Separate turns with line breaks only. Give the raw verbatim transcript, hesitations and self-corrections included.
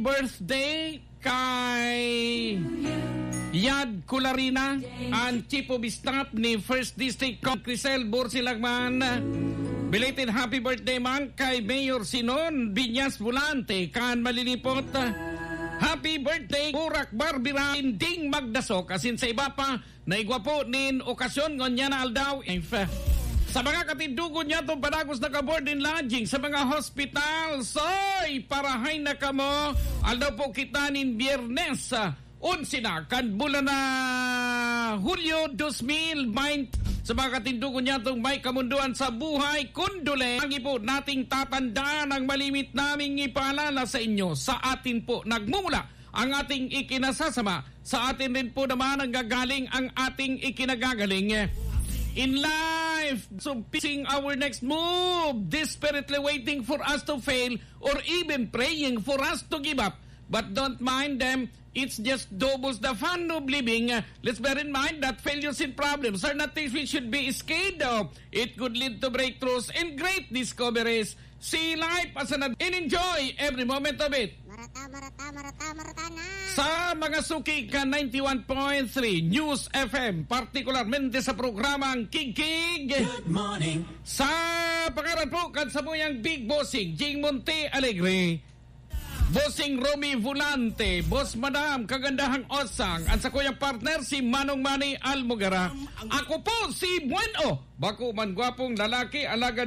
birthday kay Yad Cularina, ang Chief of Staff ni First District Crisel Bursilagman. Belated happy birthday man kay Mayor Sinon Biñas Volante, kan malilipot. Happy birthday Burak Barbira Inding Magdasok, asin sa iba pa naigwa po nin okasyon ngonya na aldaw. Sa mga katindugo niya itong panagos na ka-board and lodging sa mga hospital, soy parahay na kamo aldaw po kita nin Biyernes unsi na kan bulan na Hulyo two thousand twenty. Sa mga katindugo niya itong may kamunduan sa buhay, kundule, ang po nating tatandaan ang malimit naming ipaalala sa inyo. Sa atin po nagmumula ang ating ikinasasama, sa atin rin po naman ang gagaling ang ating ikinagagaling in life. So picking our next move, desperately waiting for us to fail or even praying for us to give up. But don't mind them, it's just doubles the fun of living. Uh, let's bear in mind that failures and problems are not things we should be scared of. It could lead to breakthroughs and great discoveries. See life as an and enjoy every moment of it.
Marata, marata, marata, marata na.
Sa mga suki ka ninety-one point three News F M, partikularmente sa programang Kikig.
Good morning.
Sa pangalan po kan sa muyang Big Bossing Jing Monte Alegre, Bossing Romy Volante, Boss Madam Kagandahang Osang, at sa kuyang partner si Manong Manny Almogara. Ako po si Bueno, bako man gwapong lalaki, alagad